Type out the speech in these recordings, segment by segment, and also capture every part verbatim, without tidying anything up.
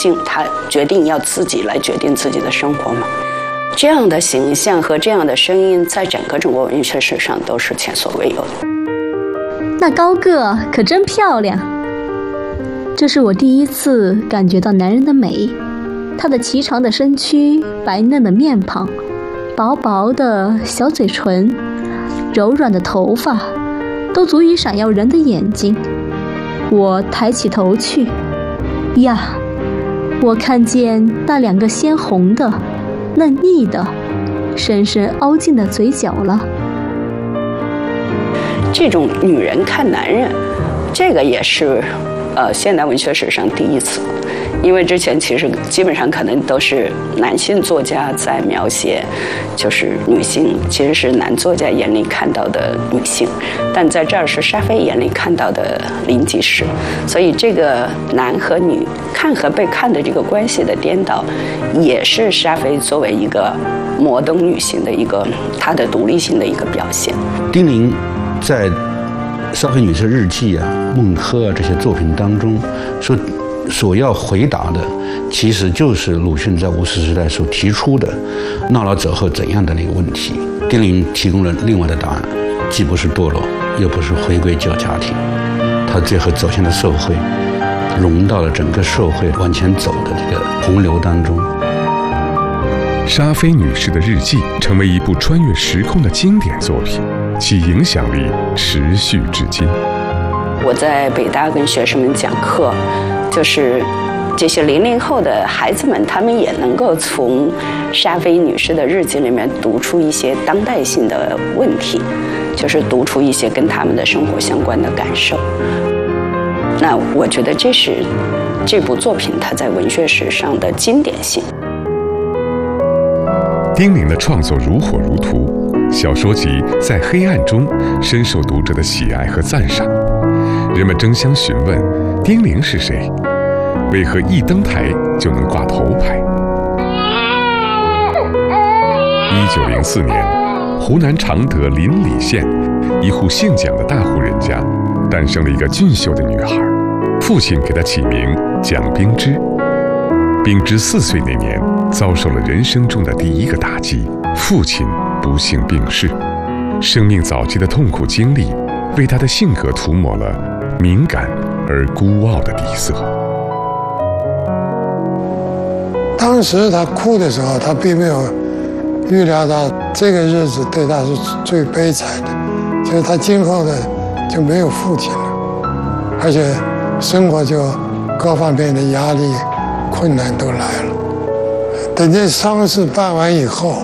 性，她决定要自己来决定自己的生活嘛。这样的形象和这样的声音，在整个中国文学史上都是前所未有的。 那高个可真漂亮。这是我第一次感觉到男人的美，他的颀长的身躯，白嫩的面庞，薄薄的小嘴唇，柔软的头发，都足以闪耀人的眼睛。我抬起头去，呀，我看见那两个鲜红的、嫩腻的、深深凹进的嘴角了。 这种女人看男人，这个也是呃现代文学史上第一次。因为之前其实基本上可能都是男性作家在描写，就是女性其实是男作家眼里看到的女性，但在这儿是沙菲眼里看到的林吉士，所以这个男和女看和被看的这个关系的颠倒，也是沙菲作为一个摩登女性的一个她的独立性的一个表现。 丁玲在沙菲女士日记啊、梦柯啊这些作品当中说。所要回答的，其实就是鲁迅在五四时代所提出的“闹了走后怎样的”那个问题。丁玲提供了另外的答案，既不是堕落，又不是回归旧家庭，他最后走向了社会，融到了整个社会往前走的这个洪流当中。 沙菲女士的日记成为一部穿越时空的经典作品，其影响力持续至今。 我在北大跟学生们讲课，就是这些零零后的孩子们，他们也能够从沙菲女士的日记里面读出一些当代性的问题，就是读出一些跟他们的生活相关的感受。那我觉得这是这部作品它在文学史上的经典性。 丁玲的创作如火如荼，小说集在黑暗中深受读者的喜爱和赞赏。人们争相询问丁玲是谁，为何一登台就能挂头牌？一九零四年，湖南常德临澧县一户姓蒋的大户人家诞生了一个俊秀的女孩，父亲给她起名蒋冰芝。冰芝四岁那年遭受了人生中的第一个打击，父亲不幸病逝，生命早期的痛苦经历为她的性格涂抹了敏感而孤傲的底色。 当时他哭的时候，他并没有预料到这个日子对他是最悲惨的，就是他今后的就没有父亲了，而且生活就各方面的压力、困难都来了。等这丧事办完以后，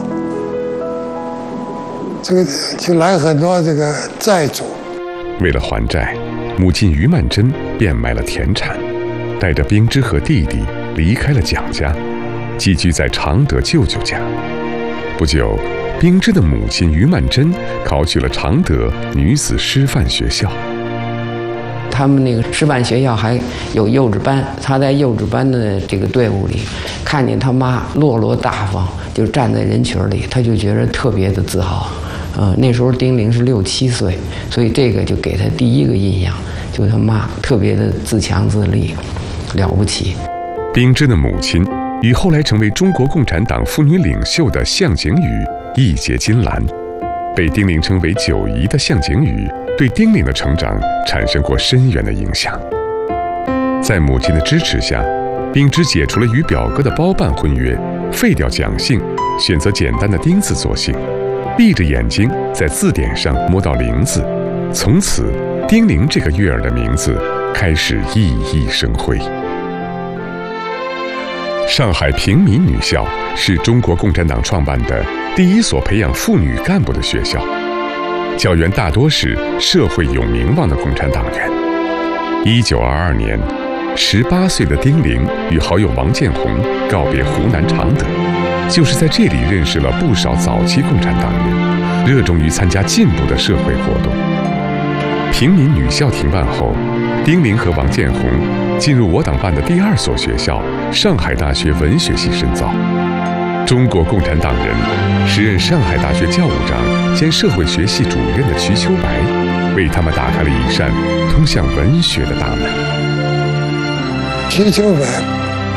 这个就来很多这个债主。 为了还债，母亲于曼桢变卖了田产，带着冰芝和弟弟离开了蒋家，寄居在常德舅舅家。不久，冰芝的母亲于曼桢考取了常德女子师范学校。 他们那个师范学校还有幼稚班，他在幼稚班的这个队伍里，看见他妈落落大方，就站在人群里，他就觉得特别的自豪。呃，那时候丁玲是六七岁，所以这个就给他第一个印象，就是他妈特别的自强自立，了不起。 冰芝的母亲与后来成为中国共产党妇女领袖的向警予义结金兰，被丁玲称为九姨的向警予对丁玲的成长产生过深远的影响。在母亲的支持下，冰芝解除了与表哥的包办婚约，废掉蒋姓，选择简单的丁字作姓，闭着眼睛在字典上摸到玲字，从此丁玲这个悦耳的名字开始熠熠生辉。上海平民女校是中国共产党创办的第一所培养妇女干部的学校，教员大多是社会有名望的共产党员。一九二二年，十八岁的丁玲与好友王建宏告别湖南常德，就是在这里认识了不少早期共产党员，热衷于参加进步的社会活动。平民女校停办后，丁玲和王建宏进入我党办的第二所学校上海大学文学系深造。中国共产党人时任上海大学教务长兼社会学系主任的瞿秋白，为他们打开了一扇通向文学的大门。 瞿秋白